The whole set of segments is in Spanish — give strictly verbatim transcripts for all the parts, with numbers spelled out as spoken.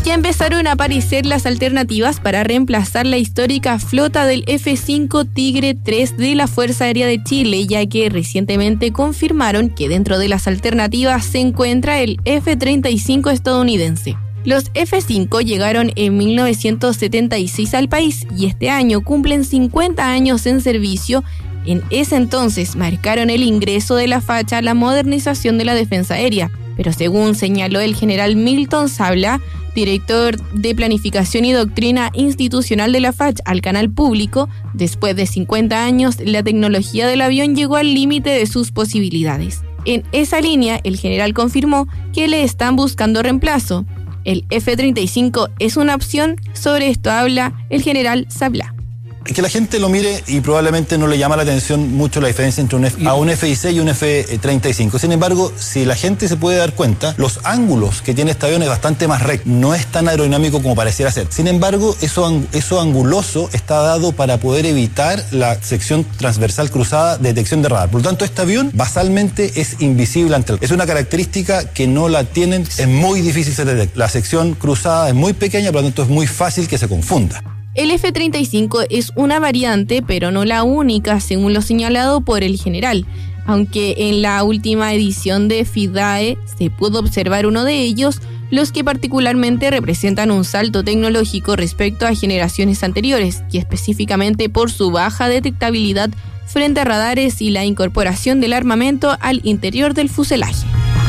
Ya empezaron a aparecer las alternativas para reemplazar la histórica flota del F cinco Tigre tres de la Fuerza Aérea de Chile, ya que recientemente confirmaron que dentro de las alternativas se encuentra el F treinta y cinco estadounidense. Los F cinco llegaron en mil novecientos setenta y seis al país y este año cumplen cincuenta años en servicio. En ese entonces marcaron el ingreso de la facha a la modernización de la defensa aérea, pero según señaló el general Milton Sabla, director de Planificación y Doctrina Institucional de la F A C al canal público, después de cincuenta años, la tecnología del avión llegó al límite de sus posibilidades. En esa línea, el general confirmó que le están buscando reemplazo. El F treinta y cinco es una opción, sobre esto habla el general Sabla. Que la gente lo mire y probablemente no le llama la atención mucho la diferencia entre un F, a un F dieciséis y un F treinta y cinco. Sin embargo, si la gente se puede dar cuenta, los ángulos que tiene este avión es bastante más recto, no es tan aerodinámico como pareciera ser. Sin embargo, eso, eso anguloso está dado para poder evitar la sección transversal cruzada de detección de radar. Por lo tanto, este avión basalmente es invisible ante el... Es una característica que no la tienen, es muy difícil de detectar. La sección cruzada es muy pequeña, por lo tanto es muy fácil que se confunda. El F treinta y cinco es una variante, pero no la única, según lo señalado por el general, aunque en la última edición de FIDAE se pudo observar uno de ellos, los que particularmente representan un salto tecnológico respecto a generaciones anteriores, y específicamente por su baja detectabilidad frente a radares y la incorporación del armamento al interior del fuselaje.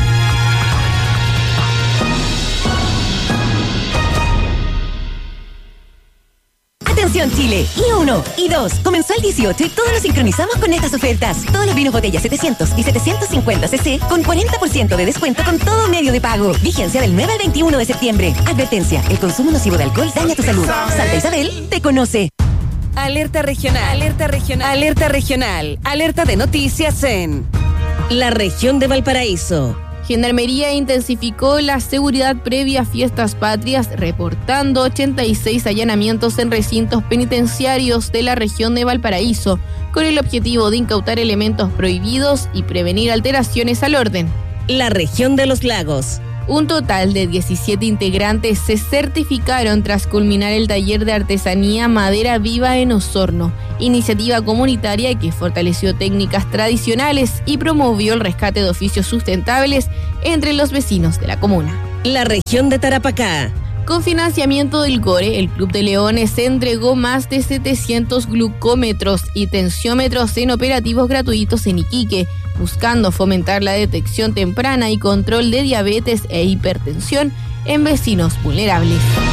Atención Chile, I uno, I dos, comenzó el dieciocho y todos nos sincronizamos con estas ofertas. Todos los vinos botella setecientos y setecientos cincuenta cc con cuarenta por ciento de descuento con todo medio de pago. Vigencia del nueve al veintiuno de septiembre. Advertencia, el consumo nocivo de alcohol daña tu salud. Santa Isabel te conoce. Alerta regional, alerta regional, alerta regional, alerta de noticias en la región de Valparaíso. Gendarmería intensificó la seguridad previa a fiestas patrias, reportando ochenta y seis allanamientos en recintos penitenciarios de la región de Valparaíso, con el objetivo de incautar elementos prohibidos y prevenir alteraciones al orden. La región de los lagos. Un total de diecisiete integrantes se certificaron tras culminar el taller de artesanía Madera Viva en Osorno, iniciativa comunitaria que fortaleció técnicas tradicionales y promovió el rescate de oficios sustentables entre los vecinos de la comuna. La región de Tarapacá. Con financiamiento del GORE, el Club de Leones entregó más de setecientos glucómetros y tensiómetros en operativos gratuitos en Iquique, buscando fomentar la detección temprana y control de diabetes e hipertensión en vecinos vulnerables.